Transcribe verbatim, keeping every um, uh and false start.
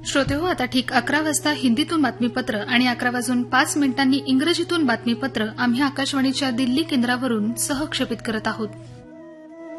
श्रोते हो, आता ठीक अकरा वाजता हिंदीतून बातमीपत्र आणि अकरा वाजून पाच मिनिटांनी इंग्रजीतून बातमीपत्र आम्ही आकाशवाणीच्या दिल्ली केंद्रावरून सहक्षेपित करत आहोत.